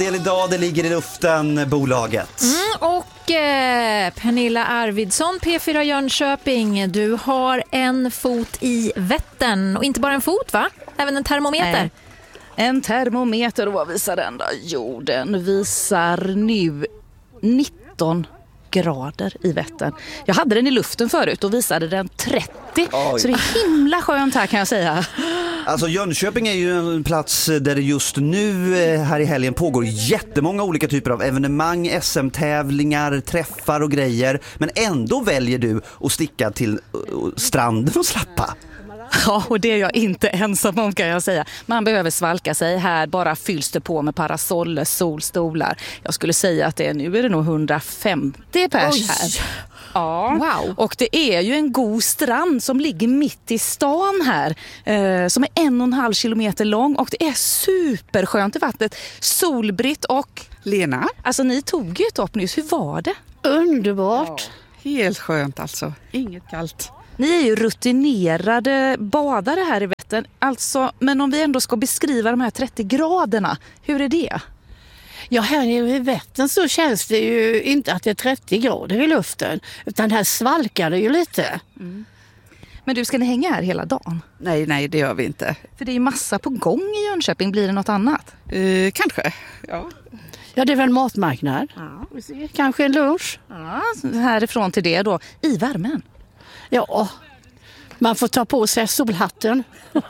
Idag det ligger i luften, bolaget. Och Pernilla Arvidsson, P4 Jönköping, du har en fot i Vättern. Och inte bara en fot, va? Även en termometer. Nej. En termometer, och vad visar den då? Jo, den visar nu 19 grader i Vättern. Jag hade den i luften förut och visade den 30. Oj. Så det är himla skönt här, kan jag säga. Alltså Jönköping är ju en plats där det just nu här i helgen pågår jättemånga olika typer av evenemang, SM-tävlingar, träffar och grejer. Men ändå väljer du att sticka till stranden och slappa. Ja, och det är jag inte ensam om, kan jag säga. Man behöver svalka sig. Här bara fylls det på med parasoller, solstolar. Jag skulle säga att nu är det nog 150 pers här. Ja, wow. Och det är ju en god strand som ligger mitt i stan här. Som är 1,5 kilometer lång, och det är superskönt i vattnet. Solbritt och Lena. Alltså ni tog ju ett upp nyss. Hur var det? Underbart. Ja, helt skönt alltså. Inget kallt. Ni är ju rutinerade badare här i Vättern. Alltså, men om vi ändå ska beskriva de här 30 graderna, hur är det? Ja, här i Vättern så känns det ju inte att det är 30 grader i luften, utan här svalkar det ju lite. Mm. Men du, ska ni hänga här hela dagen? Nej, det gör vi inte. För det är ju massa på gång i Jönköping. Blir det något annat? Kanske, ja. Ja, det är väl en matmarknad. Ja. Kanske en lunch. Ja, härifrån till det då, i värmen. Ja, man får ta på sig solhatten.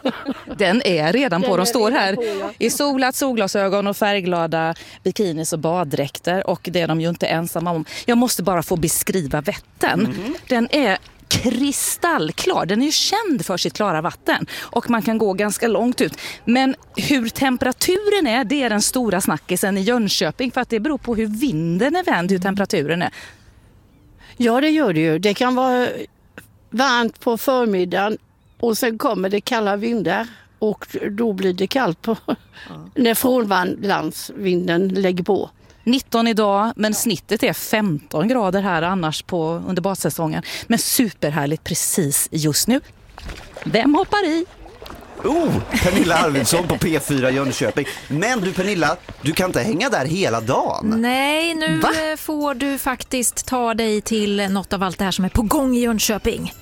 Den är redan på. De står här i solhatt, solglasögon och färgglada bikinis och baddräkter. Och det är de ju inte ensamma om. Jag måste bara få beskriva Vättern. Den är kristallklar. Den är ju känd för sitt klara vatten. Och man kan gå ganska långt ut. Men hur temperaturen är, det är den stora snackisen i Jönköping. För att det beror på hur vinden är vänd, hur temperaturen är. Ja, det gör det ju. Det kan vara varmt på förmiddagen och sen kommer det kalla vindar och då blir det kallt när frånlandsvinden lägger på. 19 idag, men snittet är 15 grader här annars under badsäsongen. Men superhärligt precis just nu. Vem hoppar i? Pernilla Arvidsson på P4 Jönköping. Men du Pernilla, du kan inte hänga där hela dagen. Nej, nu får du faktiskt ta dig till något av allt det här som är på gång i Jönköping.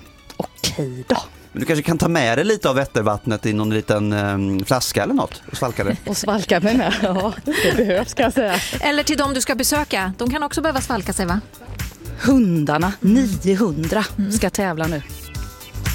Okej då. Men du kanske kan ta med dig lite av Vättervattnet i någon liten flaska eller något och svalka det. Och svalka mig med, ja. Det behövs, kan jag säga. Eller till dem du ska besöka. De kan också behöva svalka sig, va? Hundarna, 900 ska tävla nu.